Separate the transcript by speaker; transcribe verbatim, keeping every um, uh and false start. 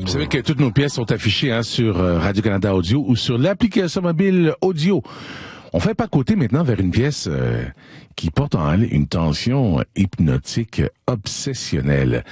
Speaker 1: Vous savez que toutes nos pièces sont affichées hein, sur euh, Radio-Canada Audio ou sur l'application mobile Audio. On fait pas de côté maintenant vers une pièce euh, qui porte en elle une tension hypnotique obsessionnelle.